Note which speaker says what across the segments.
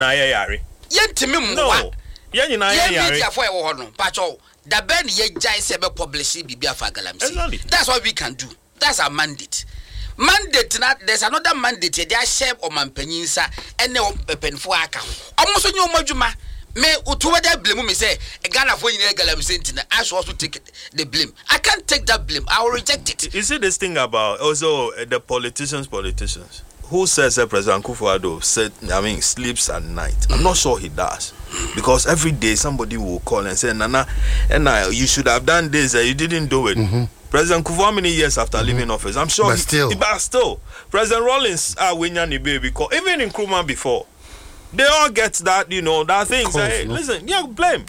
Speaker 1: yare.
Speaker 2: Yentimi mwa.
Speaker 1: No.
Speaker 2: Media for a no. Pacho. The ben ye jai sebe publish bibia for galamsey. That's what we can do. That's our mandate. Mandate na there's another mandate they are share or manpenyinsa ene openfo aka. Almost on your majuma. Me utuwada blame me say a Ghana for in galamsey ntina. I should also take the blame. I can't take that blame. I will reject it.
Speaker 1: You see this thing about also the politicians. Who says that President Akufo-Addo sleeps at night? I'm not sure he does. Because every day somebody will call and say, Nana, you should have done this, you didn't do it. President Akufo, how many years after leaving office? I'm sure. But still. President Rawlings, Winyani baby, even in Nkrumah before, they all get that, that thing. Say, hey, listen, blame.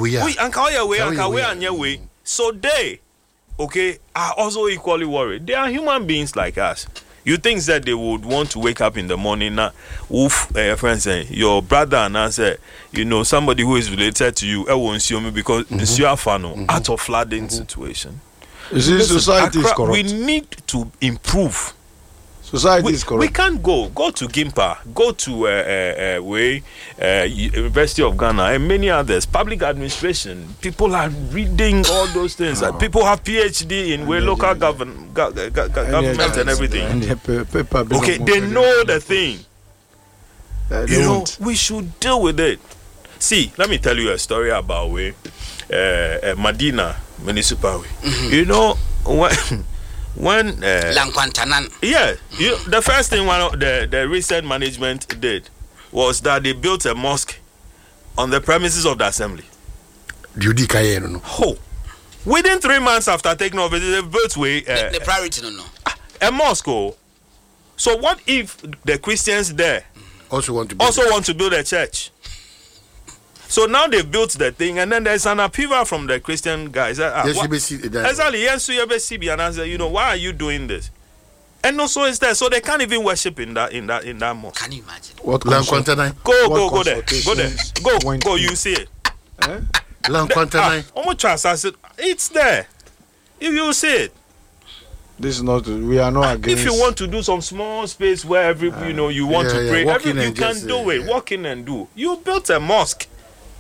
Speaker 1: So they, are also equally worried. They are human beings like us. You think that they would want to wake up in the morning now, friends say, your brother and I say, somebody who is related to you, I won't see me because it's your fan out of flooding situation.
Speaker 3: Society is corrupt.
Speaker 1: We need to improve.
Speaker 3: Society is corrupt.
Speaker 1: We can't go to Gimpa, go to University of Ghana and many others. Public administration. People are reading all those things. People have PhD in local government and everything. They know the thing. We should deal with it. See, let me tell you a story about Medina Municipal. When
Speaker 2: Lankwantanan.
Speaker 1: The first thing the recent management did was that they built a mosque on the premises of the assembly. Within 3 months after taking office, they built
Speaker 2: the priority
Speaker 1: a mosque. So what if the Christians there
Speaker 4: also want
Speaker 1: to build a church? So now they built the thing, and then there's an appeal from the Christian guys. Why are you doing this? And also it's there, so they can't even worship in that mosque.
Speaker 2: Can you imagine?
Speaker 3: What
Speaker 1: Go there. Go. You see it. It's there. If you see it.
Speaker 3: This is not. We are not against.
Speaker 1: If you want to do some small space where you want to pray, you can do it. Walk in and do. You built a mosque.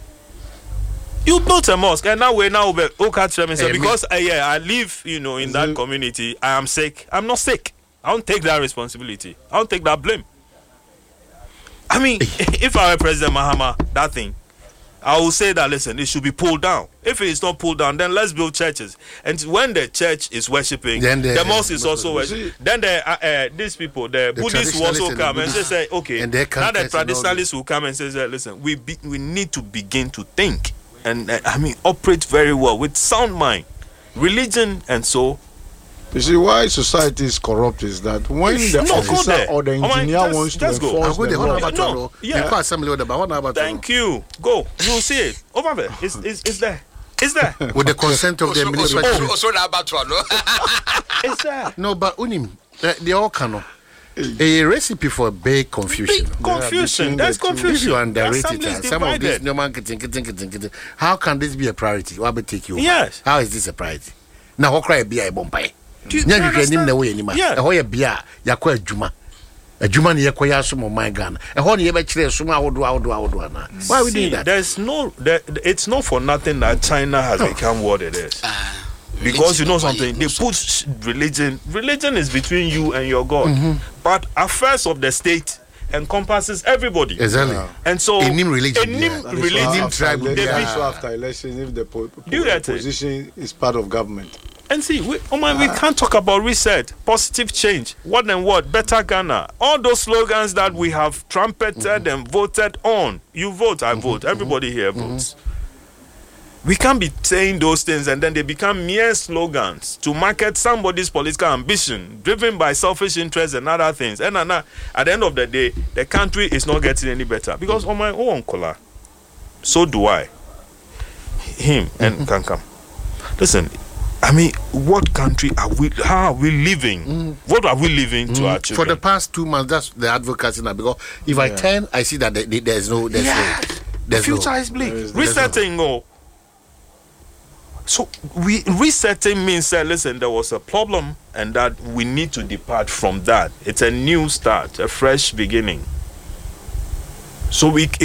Speaker 1: And now because I live, in that community, I am sick. I'm not sick. I don't take that responsibility. I don't take that blame. I mean, if I were President Mahama, that thing, I will say that, listen, it should be pulled down. If it is not pulled down, then let's build churches. And when the church is worshipping, the mosque is also worshiping. Then these people, the Buddhists will also come and say, okay, now the traditionalists will come and say, listen, we need to begin to think. And operate very well with sound mind, religion, and so.
Speaker 3: You see, why society is corrupt is that when the officer or the engineer wants to enforce the law.
Speaker 1: Thank you. Go. You'll see it. Over there. It's there. It's there.
Speaker 4: With the consent of the minister.
Speaker 1: It's there.
Speaker 4: No, but they all cannot. A recipe for big confusion.
Speaker 1: There's confusion.
Speaker 4: If you underrate it, some of this no man can how can this be a priority? What will take you?
Speaker 1: Yes.
Speaker 4: How is this a priority? Now, what cry be a bombay? You can name the way anymore. A hoya bia, yakwa juma. A juma ni yakoya sumo my gun. A honey ever chile suma outdo. Why we do that?
Speaker 1: It's not for nothing that China has become what it is. Because you know something, they put religion is between you and your God. But affairs of the state encompasses everybody.
Speaker 4: Exactly.
Speaker 1: And so
Speaker 4: a name religion
Speaker 3: tribe after election if the position is part of government.
Speaker 1: And see, we can't talk about reset, positive change, what and what, better Ghana. All those slogans that we have trumpeted and voted on. You vote, I vote. Everybody here votes. We can't be saying those things and then they become mere slogans to market somebody's political ambition, driven by selfish interests and other things. And at the end of the day, the country is not getting any better. Because on my own color, so do I. Him and Kankam. Listen, what country are we? How are we living? What are we living to our children?
Speaker 4: For the past 2 months, that's the advocacy now. Because if I turn, I see that there's no.
Speaker 1: The future is bleak. Resetting, So resetting means that, listen, there was a problem and that we need to depart from that. It's a new start, a fresh beginning. So it